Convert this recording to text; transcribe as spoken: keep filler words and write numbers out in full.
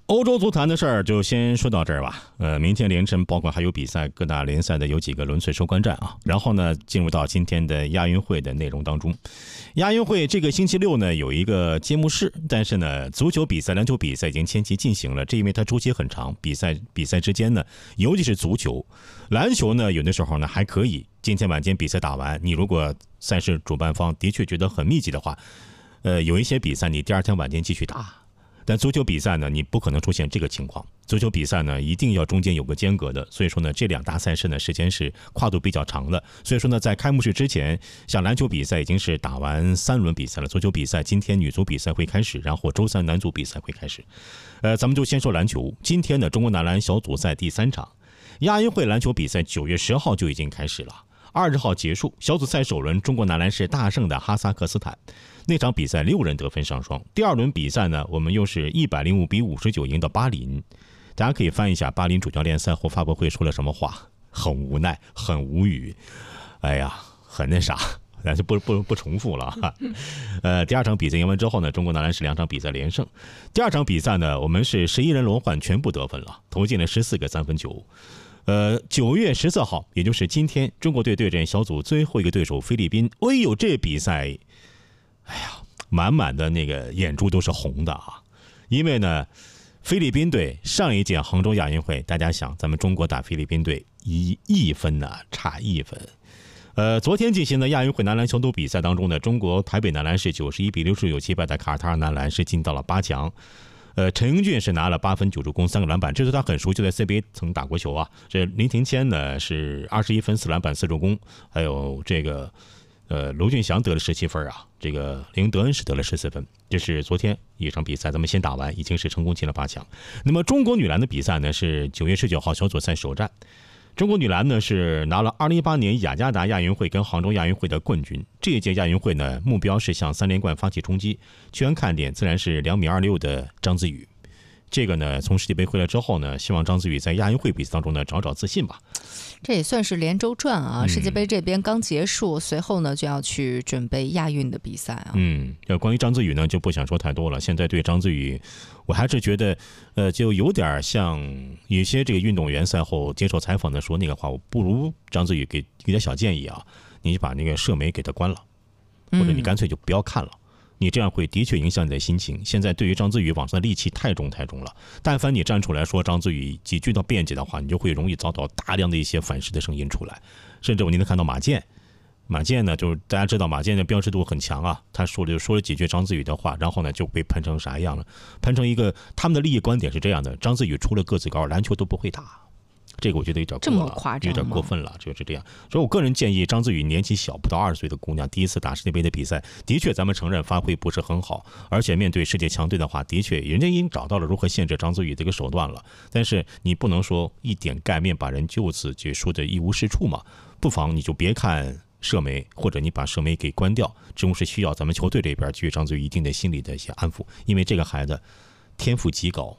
欧洲足坛的事儿就先说到这儿吧。呃，明天凌晨包括还有比赛，各大联赛的有几个轮次收官战啊。然后呢，进入到今天的亚运会的内容当中。亚运会这个星期六呢有一个揭幕式，但是呢，足球比赛、篮球比赛已经前期进行了，这因为它周期很长，比赛比赛之间呢，尤其是足球、篮球呢，有的时候呢还可以。今天晚间比赛打完，你如果赛事主办方的确觉得很密集的话，呃，有一些比赛你第二天晚间继续打。但足球比赛呢，你不可能出现这个情况。足球比赛呢，一定要中间有个间隔的，所以说呢，这两大赛事呢，时间是跨度比较长的。所以说呢，在开幕式之前，像篮球比赛已经是打完三轮比赛了，足球比赛今天女足比赛会开始，然后周三男足比赛会开始。呃，咱们就先说篮球。今天呢，中国男篮小组赛第三场，亚运会篮球比赛九月十号就已经开始了。二十号结束，小组赛首轮，中国男篮是大胜的哈萨克斯坦。那场比赛六人得分上双。第二轮比赛呢，我们又是一百零五比五十九赢到巴林。大家可以翻一下巴林主教练赛后发布会说了什么话，很无奈，很无语，哎呀，很那啥，咱就不不不重复了哈。呃，第二场比赛赢完之后呢，中国男篮是两场比赛连胜。第二场比赛呢，我们是十一人轮换，全部得分了，投进了十四个三分球。呃，九月十四号，也就是今天，中国队对阵小组最后一个对手菲律宾。哎呦，这比赛，哎呀，满满的那个眼珠都是红的啊！因为呢，菲律宾队上一届杭州亚运会，大家想，咱们中国打菲律宾队一一分呢、啊，差一分。呃，昨天进行的亚运会男篮小组比赛当中呢，中国台北男篮是九十一比六十九击败的卡塔尔男篮，是进到了八强。呃，陈英俊是拿了八分九助攻三个篮板，这是他很熟，就在 C B A 曾打过球啊。这林庭谦呢是二十一分四篮板四助攻，还有这个呃娄俊祥得了十七分啊，这个林德恩是得了十四分。这是昨天一场比赛，咱们先打完，已经是成功进了八强。那么中国女篮的比赛呢是九月十九号小组赛首战。中国女篮呢是拿了二零一八年雅加达亚运会跟杭州亚运会的冠军。这一届亚运会呢，目标是向三连冠发起冲击，全看点自然是两米二六的张子宇。这个呢，从世界杯回来之后呢，希望张子宇在亚运会比赛当中呢找找自信吧。 这也算是连轴转啊！世界杯这边刚结束，嗯、随后呢就要去准备亚运的比赛啊。 嗯，关于张子宇呢，就不想说太多了。现在对张子宇，我还是觉得，呃，就有点像有些这个运动员赛后接受采访的说那个话，我不如张子宇给给点小建议啊，你把那个社媒给他关了，或者你干脆就不要看了。嗯，你这样会的确影响你的心情。现在对于张子宇网上的戾气太重太重了，但凡你站出来说张子宇几句的辩解的话，你就会容易遭到大量的一些反噬的声音出来。甚至我您能看到马健，马健呢，就是大家知道马健的标识度很强啊，他说了说了几句张子宇的话，然后呢就被喷成啥样了？喷成一个他们的利益观点是这样的：张子宇除了个子高，篮球都不会打。这个我觉得有点过了， 这么夸张， 有点过分了，就是这样。所以我个人建议张子宇年纪小，不到二十岁的姑娘，第一次打世界杯的比赛，的确咱们承认发挥不是很好，而且面对世界强队的话，的确人家已经找到了如何限制张子宇这个手段了。但是你不能说一点盖面把人就此就说的一无是处嘛，不妨你就别看社媒，或者你把社媒给关掉，这种是需要咱们球队这边给予张子宇一定的心理的一些安抚，因为这个孩子天赋极高，